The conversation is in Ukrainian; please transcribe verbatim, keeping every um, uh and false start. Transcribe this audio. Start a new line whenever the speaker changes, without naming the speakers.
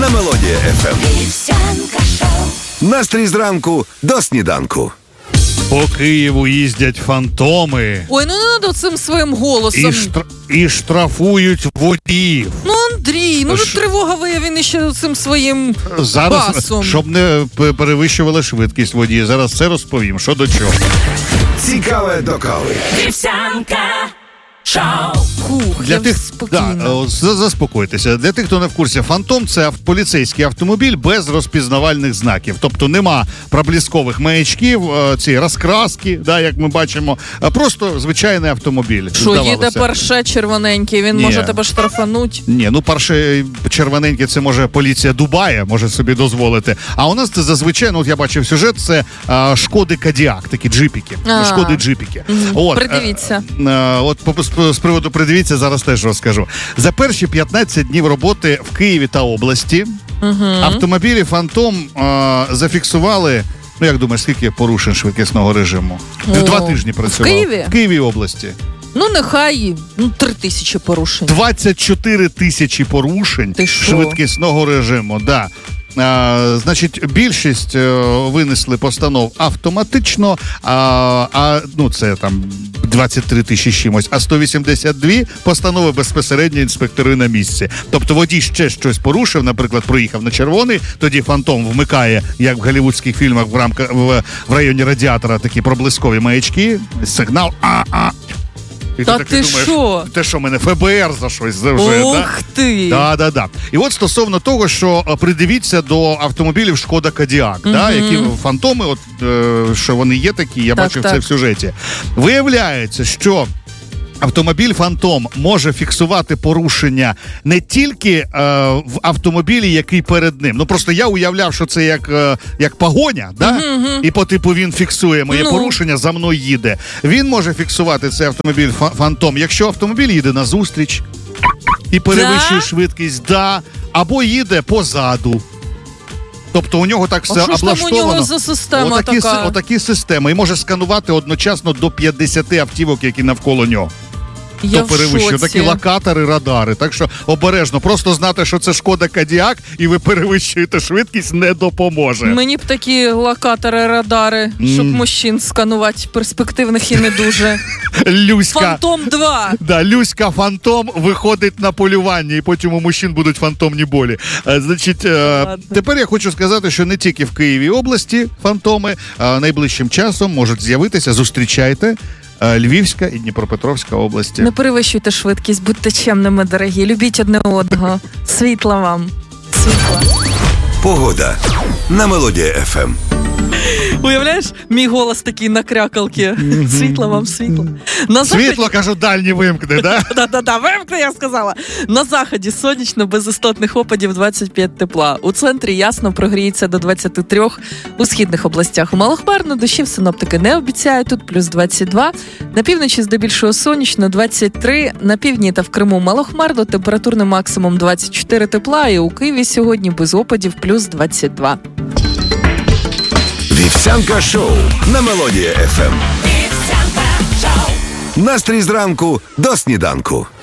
на Мелодія еф ем. Настрій зранку до сніданку.
По Києву їздять фантоми.
Ой, ну не надо цим своїм голосом.
І, штр... і штрафують водіїв.
Ну, Андрій, ну
Ш...
тривога виявлена ще цим своїм
Зараз,
басом.
Щоб не перевищували швидкість водії. Зараз все розповім, що до чого.
Цікаве до кави.
Вівсянка шоу. Хух,
Для
я
тих,
спокійна.
да, от, заспокойтеся. Для тих, хто не в курсі, «Фантом» – це ав- поліцейський автомобіль без розпізнавальних знаків. Тобто нема проблискових маячків, е, ці розкраски, да, як ми бачимо. А просто звичайний автомобіль.
Що,
здавалося.
їде перше червоненький, він
Ні.
може тебе штрафануть?
Ні, ну перше червоненьке це може поліція Дубая може собі дозволити. А у нас це зазвичай, ну от я бачив сюжет, це а, Шкоди Кодіак, такі джипіки.
А.
Шкоди джипіки.
Мгм.
От,
Придивіться.
е, е, от по- з, з приводу придивіться, зараз теж розкажу. За перші п'ятнадцять днів роботи в Києві та області
Угу.
автомобілі «Фантом» е, зафіксували, ну як думаєш, скільки порушень швидкісного режиму?
О,
Два тижні працював.
в Києві?
В Києві і області.
Ну, нехай, ну, три тисячі порушень.
двадцять чотири тисячі порушень
Ти що?
швидкісного режиму. Да. А, значить, більшість е, винесли постанов автоматично, а, а ну це там двадцять три тисячі чимось, а сто вісімдесят дві постанови безпосередньо інспектори на місці. Тобто водій ще щось порушив, наприклад, проїхав на червоний, тоді «Фантом» вмикає, як в голлівудських фільмах в рамках в, в районі радіатора такі проблискові маячки, сигнал а-а. І
Та
ти
ти
думаєш,
що?
те, що мене еф бе ер за щось вже, да?
Ух ти!
Да, да, да. І от стосовно того, що е, придивіться до автомобілів Шкода Кодіак,
Мгм.
да, які «Фантоми», от е, що вони є такі, я
Так,
бачив
так.
це в сюжеті. Виявляється, що автомобіль «Фантом» може фіксувати порушення не тільки е, в автомобілі, який перед ним. Ну просто я уявляв, що це як, е, як погоня, да?
Мгм.
І по типу він фіксує моє
Ну.
порушення, за мною їде. Він може фіксувати цей автомобіль «Фа- «Фантом», якщо автомобіль їде назустріч і перевищує
Да?
швидкість, да, або їде позаду. Тобто у нього так
А
все
що ж там у
облаштовано.
нього за система
отакі,
така?
си- отакі системи. І може сканувати одночасно до п'ятдесят автівок, які навколо нього.
Я
Хто
в
перевищує.
шоці.
Такі локатори, радари. Так що обережно. Просто знати, що це Шкода Кодіак, і ви перевищуєте швидкість, не допоможе.
Мені б такі локатори, радари, щоб
Мм.
мужчин сканувати перспективних і не дуже.
Люська.
«Фантом два».
Да, Люська «Фантом» виходить на полювання, і потім у мужчин будуть фантомні болі. Е, значить, е,
Ладно.
тепер я хочу сказати, що не тільки в Києві і області «Фантоми», а найближчим часом можуть з'явитися, зустрічайте, е, Львівська і Дніпропетровська області.
Не перевищуйте швидкість, будьте чемними, дорогі. Любіть одне одного. Світла вам. Світла.
Погода на Мелодія еф ем.
Уявляєш, мій голос такий на крякалки. Світла вам, світла. На заході...
Світло, кажу, дальні вимкне, да?
Да-да-да, вимкни, я сказала. На заході сонячно, без істотних опадів, двадцять п'ять тепла. У центрі ясно, прогріється до двадцять три. У східних областях малохмарно, дощів синоптики не обіцяють, тут плюс двадцять два. На півночі здебільшого сонячно, двадцять три. На півдні та в Криму малохмарно, температурний максимум двадцять чотири тепла. І у Києві сьогодні без опадів плюс двадцять два.
Вівсянка шоу на Мелодія еф ем. Настрій зранку до сніданку.